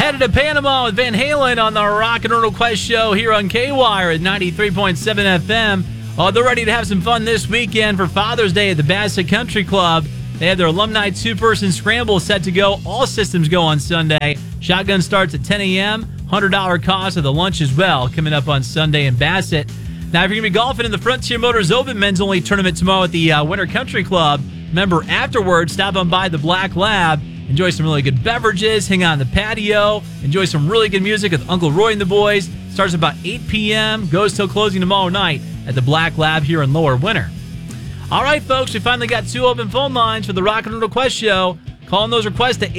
Headed to Panama with Van Halen on the Rock and Roll Quest show here on K-Wire at 93.7 FM. They're ready to have some fun this weekend for Father's Day at the Bassett Country Club. They have their alumni two-person scramble set to go. All systems go on Sunday. Shotgun starts at 10 a.m. $100 cost of the lunch as well, coming up on Sunday in Bassett. Now, if you're going to be golfing in the Frontier Motors Open men's only tournament tomorrow at the Winter Country Club, remember, afterwards, stop on by the Black Lab. Enjoy some really good beverages, hang out on the patio, enjoy some really good music with Uncle Roy and the boys. Starts about 8 p.m., goes till closing tomorrow night at the Black Lab here in Lower Winter. All right, folks, we finally got 2 open phone lines for the Rock and Roll Quest show. Calling those requests to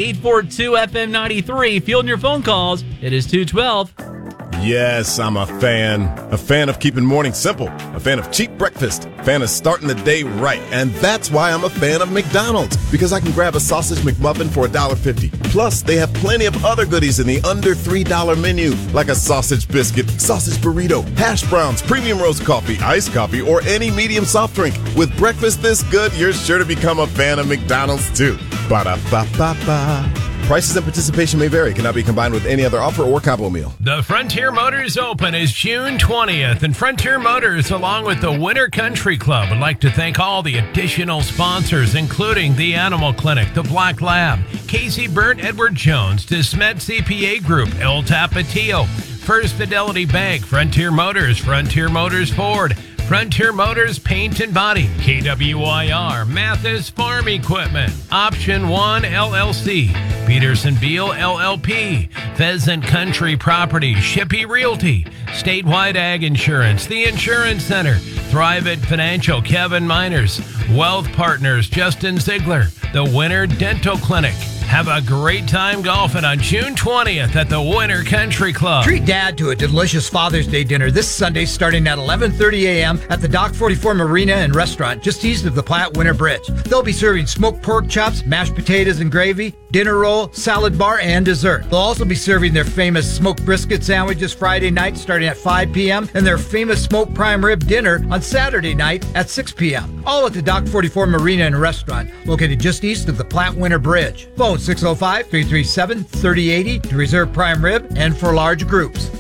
842-FM93. Fielding your phone calls, it is 212. Yes, I'm a fan. A fan of keeping mornings simple. A fan of cheap breakfast. A fan of starting the day right. And that's why I'm a fan of McDonald's. Because I can grab a sausage McMuffin for $1.50. Plus, they have plenty of other goodies in the under $3 menu. Like a sausage biscuit, sausage burrito, hash browns, premium roast coffee, iced coffee, or any medium soft drink. With breakfast this good, you're sure to become a fan of McDonald's too. Ba-da-ba-ba-ba. Prices and participation may vary. Cannot be combined with any other offer or combo meal. The Frontier Motors Open is June 20th, and Frontier Motors, along with the Winter Country Club, would like to thank all the additional sponsors, including the Animal Clinic, the Black Lab, Casey Burt Edward Jones, DeSmet CPA Group, El Tapatio, First Fidelity Bank, Frontier Motors Ford, Frontier Motors Paint and Body, KWIR, Mathis Farm Equipment, Option 1 LLC, Peterson Beal LLP, Pheasant Country Property, Shippey Realty, Statewide Ag Insurance, The Insurance Center, Thrivent Financial, Kevin Miners, Wealth Partners, Justin Ziegler, the Winter Dental Clinic. Have a great time golfing on June 20th at the Winter Country Club. Treat Dad to a delicious Father's Day dinner this Sunday starting at 11:30 a.m. at the Dock 44 Marina and Restaurant just east of the Platte Winter Bridge. They'll be serving smoked pork chops, mashed potatoes and gravy, dinner roll, salad bar, and dessert. They'll also be serving their famous smoked brisket sandwiches Friday night starting at 5 p.m. and their famous smoked prime rib dinner on Saturday night at 6 p.m. All at the Dock 44 Marina and Restaurant located just east of the Platte Winter Bridge. Phone 605-337-3080 to reserve prime rib and for large groups.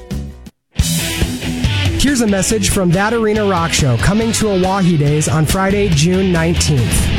Here's a message from That Arena Rock Show coming to Oahe Days on Friday, June 19th.